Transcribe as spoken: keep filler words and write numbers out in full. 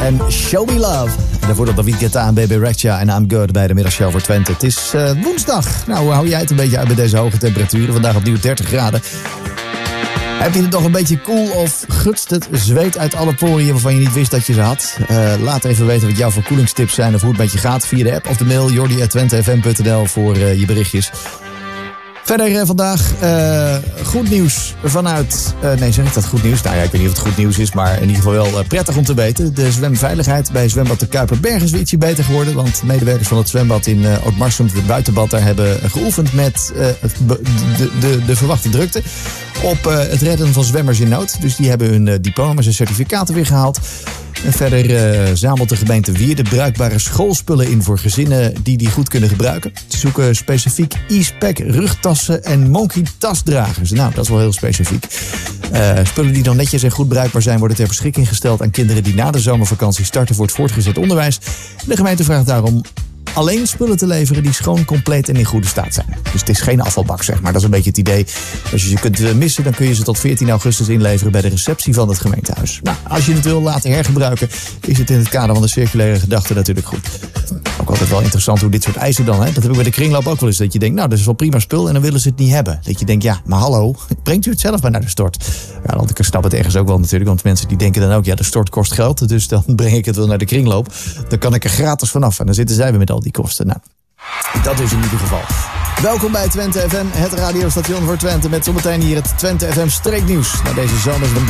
en Show Me Love. En daarvoor dat David Guetta en Baby Rexha en I'm Good bij de middagshow voor Twente. Het is uh, woensdag. Nou, hoe hou jij het een beetje uit bij deze hoge temperaturen? Vandaag opnieuw dertig graden. Heb je het nog een beetje koel of gutst het zweet uit alle poriën waarvan je niet wist dat je ze had? Uh, laat even weten wat jouw verkoelingstips zijn of hoe het met je gaat via de app of de mail jordi at twente f m punt n l voor uh, je berichtjes. Verder uh, vandaag uh, goed nieuws vanuit... Uh, nee, zeg ik dat goed nieuws? Nou ja, ik weet niet of het goed nieuws is, maar in ieder geval wel uh, prettig om te weten. De zwemveiligheid bij zwembad de Kuiperberg is weer ietsje beter geworden. Want medewerkers van het zwembad in uh, Oud-Marsum, het buitenbad, daar hebben geoefend met uh, de, de, de verwachte drukte op uh, het redden van zwemmers in nood. Dus die hebben hun uh, diploma's en certificaten weer gehaald. En verder uh, zamelt de gemeente Wierde bruikbare schoolspullen in voor gezinnen die die goed kunnen gebruiken. Ze zoeken specifiek e-spec rugtassen en monkey tasdragers. Nou, dat is wel heel specifiek. Uh, spullen die dan netjes en goed bruikbaar zijn worden ter beschikking gesteld aan kinderen die na de zomervakantie starten voor het voortgezet onderwijs. De gemeente vraagt daarom alleen spullen te leveren die schoon, compleet en in goede staat zijn. Dus het is geen afvalbak, zeg maar. Dat is een beetje het idee. Als je ze kunt missen, dan kun je ze tot veertien augustus inleveren bij de receptie van het gemeentehuis. Nou, als je het wil laten hergebruiken, is het in het kader van de circulaire gedachte natuurlijk goed. Ook altijd wel interessant hoe dit soort eisen dan, hè? Dat heb ik bij de kringloop ook wel eens. Dat je denkt, nou, dat is wel prima spul en dan willen ze het niet hebben. Dat je denkt, ja, maar hallo, brengt u het zelf maar naar de stort? Ja, want ik snap het ergens ook wel natuurlijk. Want mensen die denken dan ook, ja, de stort kost geld. Dus dan breng ik het wel naar de kringloop. Dan kan ik er gratis vanaf. En dan zitten zij weer met al die kosten. Nou, dat is in ieder geval. Welkom bij Twente F M, het radiostation voor Twente. Met zometeen hier het Twente F M streeknieuws. Na deze zomer